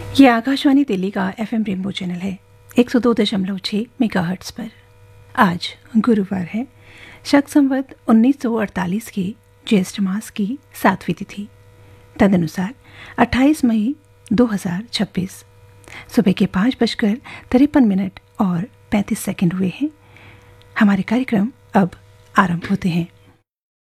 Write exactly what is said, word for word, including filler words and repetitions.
ये आकाशवाणी दिल्ली का FM rainbow channel है एक सौ दो दशमलव छः मेगाहर्ट्ज़ पर। आज गुरुवार है, शक संवत उन्नीस सौ अड़तालीस की ज्येष्ठ मास की सातवीं तिथि, तदनुसार अट्ठाईस मई दो हज़ार छब्बीस। सुबह के पाँच बजकर तिरपन मिनट और पैंतीस सेकंड हुए हैं। हमारे कार्यक्रम अब आरंभ होते हैं।